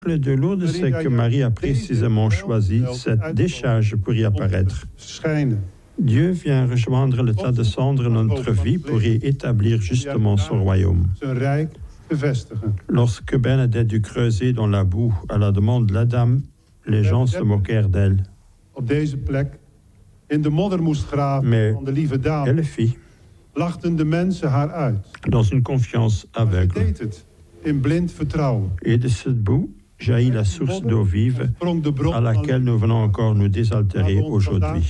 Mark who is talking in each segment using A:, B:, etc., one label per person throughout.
A: Le de Lourdes, c'est que Marie a précisément choisi cette décharge pour y apparaître. Dieu vient rejoindre le tas de cendres de notre vie pour y établir justement son royaume. Lorsque Bernadette dut creuser dans la boue à la demande de la dame, les gens se moquèrent d'elle. Mais elle le fit, dans une confiance aveugle. Et de cette boue jaillit la source d'eau vive à laquelle nous venons encore nous désaltérer aujourd'hui.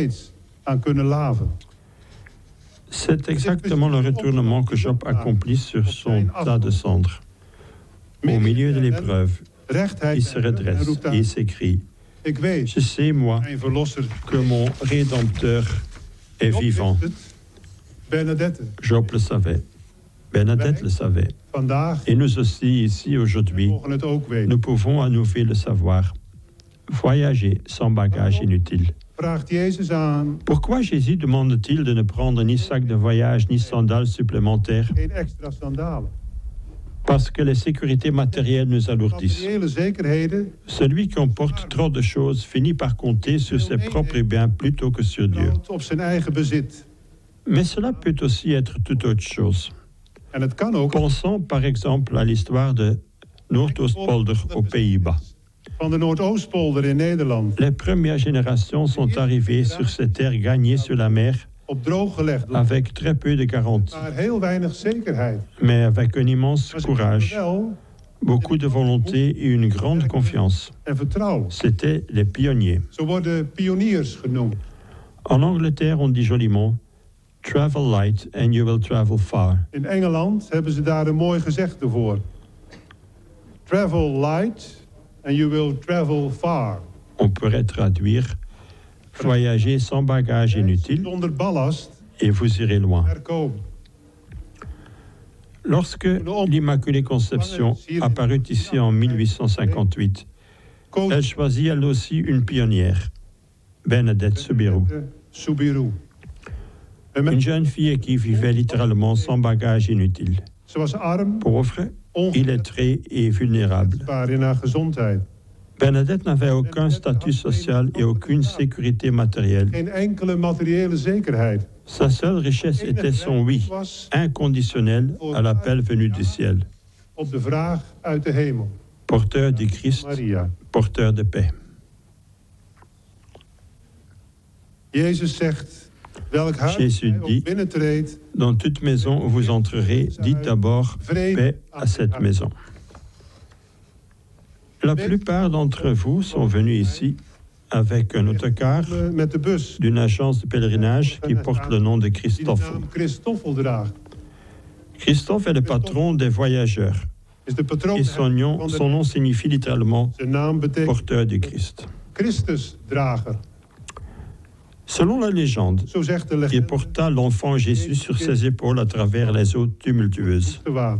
A: C'est exactement le retournement que Job accomplit sur son tas de cendres. Au milieu de l'épreuve, il se redresse et il s'écrie « Je sais, moi, que mon Rédempteur est vivant. » Job le savait. Bernadette le savait. Et nous aussi, ici, aujourd'hui, nous pouvons à nouveau le savoir. Voyager sans bagage inutile. Pourquoi Jésus demande-t-il de ne prendre ni sac de voyage ni sandales supplémentaires? Parce que les sécurités matérielles nous alourdissent. Celui qui emporte trop de choses finit par compter sur ses propres biens plutôt que sur Dieu. Mais cela peut aussi être toute autre chose. Pensons par exemple à l'histoire de Noordoostpolder aux Pays-Bas. Les premières générations sont arrivées sur ces terres gagnées sur la mer avec très peu de garanties, mais avec un immense courage, beaucoup de volonté et une grande confiance. C'étaient les pionniers. En Angleterre, on dit joliment « Travel light and you will travel far ».
B: In Engeland hebben ze daar een mooi gezegde voor. Travel light and you will travel far.
A: On pourrait traduire « Voyager sans bagage inutile et vous irez loin ». Lorsque l'Immaculée Conception apparut ici en 1858, elle choisit elle aussi une pionnière, Bernadette Soubirous. Une jeune fille qui vivait littéralement sans bagage inutile, pauvre, illettrée et vulnérable. Bernadette n'avait aucun statut social et aucune sécurité matérielle. Sa seule richesse était son oui, inconditionnel à l'appel venu du ciel. Porteur du Christ, porteur de paix. Jésus dit, dans toute maison où vous entrerez, dites d'abord paix à cette maison. La plupart d'entre vous sont venus ici avec un autocar d'une agence de pèlerinage qui porte le nom de Christoffel. Christophe est le patron des voyageurs et son nom signifie littéralement porteur du Christ. Selon la légende, il porta l'enfant Jésus sur ses épaules à travers les eaux tumultueuses.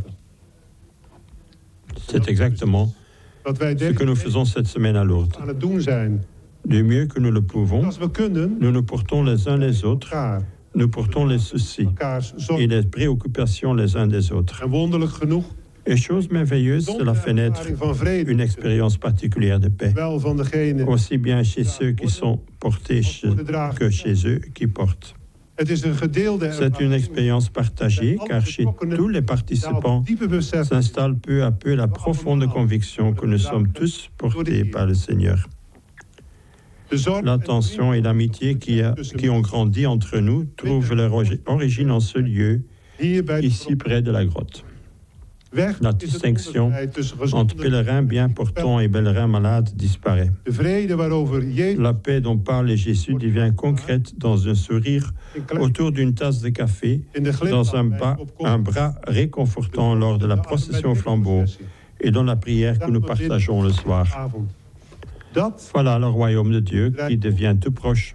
A: C'est exactement ce que nous faisons cette semaine à Lourdes. Du mieux que nous le pouvons, nous nous portons les uns les autres, nous portons les soucis et les préoccupations les uns des autres. Et chose merveilleuse, cela fait naître une expérience particulière de paix, aussi bien chez ceux qui sont portés que chez eux qui portent. C'est une expérience partagée car chez tous les participants s'installe peu à peu la profonde conviction que nous sommes tous portés par le Seigneur. L'attention et l'amitié qui ont grandi entre nous trouvent leur origine en ce lieu, ici près de la grotte. La distinction entre pèlerins bien portants et pèlerins malades disparaît. La paix dont parle Jésus devient concrète dans un sourire autour d'une tasse de café, dans un bras réconfortant lors de la procession flambeau et dans la prière que nous partageons le soir. Voilà le royaume de Dieu qui devient tout proche.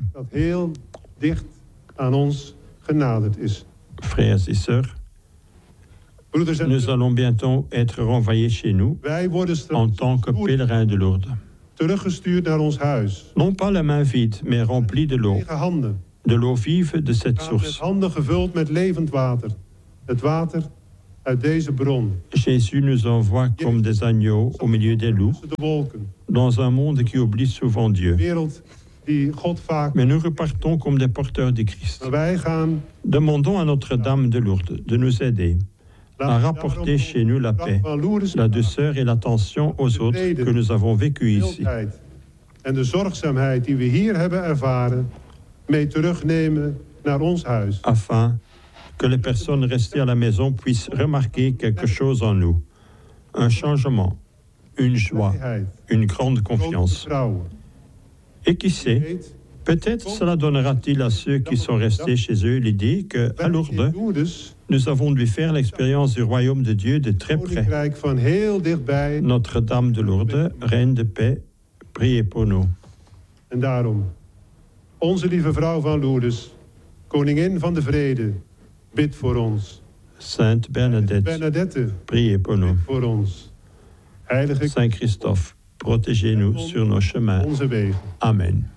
A: Frères et sœurs, nous allons bientôt être renvoyés chez nous en tant que pèlerins de Lourdes. Non pas la main vide, mais remplie de l'eau vive de cette source.
B: uit deze bron.
A: Jésus nous envoie comme des agneaux au milieu des loups,
B: Tussen de wolken.
A: dans un monde qui oublie souvent Dieu.
B: Een wereld die God vaak...
A: Mais nous repartons comme des porteurs du Christ.
B: Maar wij gaan...
A: Demandons à Notre-Dame de Lourdes de nous aider à rapporter chez nous la paix, la douceur et l'attention aux autres que nous avons vécu ici.
B: En de zorgzaamheid die we hier hebben ervaren, mee terugnemen naar ons huis.
A: Afin que les personnes restées à la maison puissent remarquer quelque chose en nous. Un changement, une joie, une grande confiance. Et qui sait, peut-être cela donnera-t-il à ceux qui sont restés chez eux l'idée qu'à Lourdes, nous avons dû faire l'expérience du royaume de Dieu de très près. Notre-Dame de Lourdes, Reine de paix, priez pour nous.
B: En daarom, onze lieve vrouw van Lourdes, koningin van de vrede, bid voor ons.
A: Sainte Bernadette, priez pour nous.
B: Voor ons. Heilige
A: Saint Christophe, protégez-nous sur nos chemins.
B: Onze wegen.
A: Amen.